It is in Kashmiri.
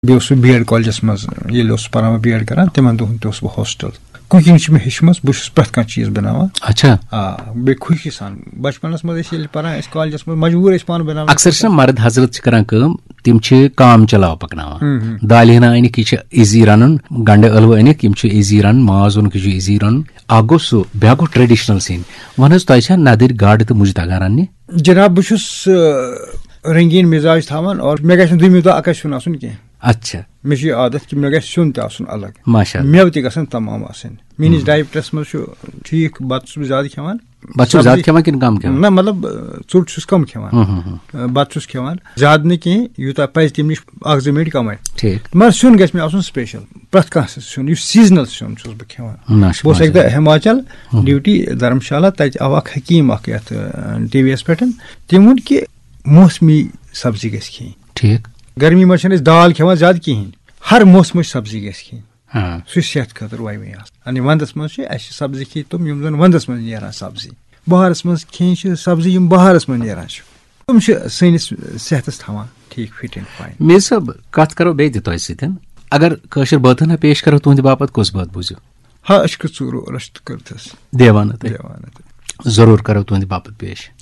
बेस BEd कॉलेजस मज ये पान BEd करान तिमन दोहन ते बह हॉस्टल कुकिंग मे हेच बस प्रथ कह चीज बनावान। अच्छा बे खुशी सान बचपनस मज पान कॉलेजस मज मजबूर पान बना। अक्सर मर्द हजरत करान तिम काम चलाव पकनावान दालिहना अनिक यह इजी रन गंडे अलव अनिक इजी रन माज ओन इजी रन अ गो सह ब्या गो ट्रेडिशनल सीन वन तह नदर गाड़ तो मुझ तगान रन। जनाब बस रंगीन मिजाज थावान और मे गह दुम दह अकस सुन आसन कह। अच्छा मे आदत कि मे गह सुन तन अलग माशा मेव तम तमाम आसन मीनिस डायबिटस मज ठीक बत ज्यादा खेवान ज्यादा खेवान कि कम खेवान ना मतलब चुट कम खेवान बत खेवान ज्यादा न कहें यूता पज तम नश मेड कम ठीक मगर सुन गस मे आसन स्पेशल प्रथ कह सुन सीजनल सुन बह खेवान। बह एक हिमाचल ड्यूटी धर्मशाला तत आव हकीम TV पे तम वो कि मौसमी सब्जी गस खेन। ठीक गर्मी मज दाल खेवान ज्यादा कहें हर मौसम सब्जी गस खेन सह सेहत खतर वाई वंदस मज सब्जी खी तुम यम वंदस मज नीरान सब्जी बहारस मज खेन सब्जी बहारस मज नीरान तुम सैनिस सेहतस थवान ठीक फिट एंड फाइन। मेज साहब कत करो बे तह सतन अगर कशर बतन पेश करो तुंद बापत कस बात बुझो। हाँ अश्क चूरो रश्त करथस देवान जरूर करो तुंद बापत पेश।